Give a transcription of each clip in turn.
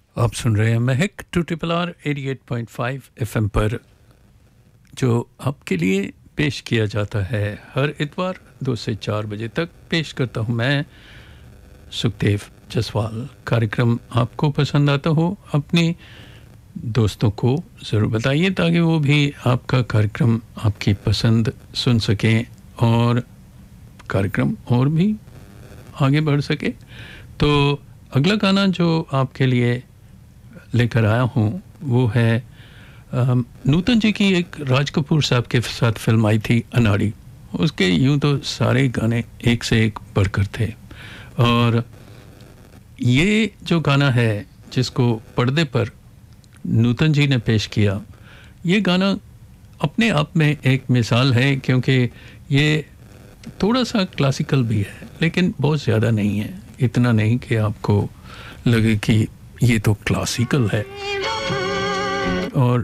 आप सुन रहे हैं महक 2RR 88.5 FM पर, जो आपके लिए पेश किया जाता है हर इतवार 2 से 4 बजे तक। पेश करता हूं मैं सुखदेव जसवाल। कार्यक्रम आपको पसंद आता हो अपने दोस्तों को ज़रूर बताइए, ताकि वो भी आपका कार्यक्रम आपकी पसंद सुन सकें और कार्यक्रम और भी आगे बढ़ सके। तो अगला गाना जो आपके लिए लेकर आया हूँ वो है नूतन जी की एक राज कपूर साहब के साथ फिल्म आई थी अनाड़ी। उसके यूं तो सारे गाने एक से एक बढ़कर थे, और ये जो गाना है जिसको पर्दे पर नूतन जी ने पेश किया, ये गाना अपने आप में एक मिसाल है, क्योंकि ये थोड़ा सा क्लासिकल भी है लेकिन बहुत ज़्यादा नहीं है। इतना नहीं कि आपको लगे कि ये तो क्लासिकल है। और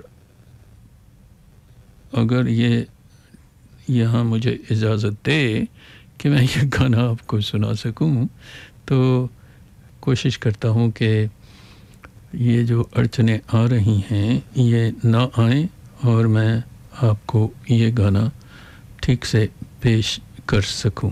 अगर ये यहाँ मुझे इजाज़त दे कि मैं ये गाना आपको सुना सकूं, तो कोशिश करता हूँ कि ये जो अड़चनें आ रही हैं ये ना आए और मैं आपको ये गाना ठीक से पेश कर सकूं।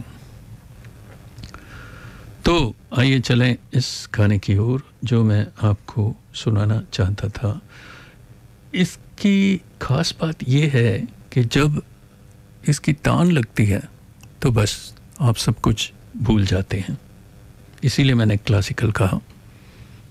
तो आइए चलें इस गाने की ओर जो मैं आपको सुनाना चाहता था। इसकी ख़ास बात यह है कि जब इसकी तान लगती है तो बस आप सब कुछ भूल जाते हैं। इसीलिए मैंने क्लासिकल कहा।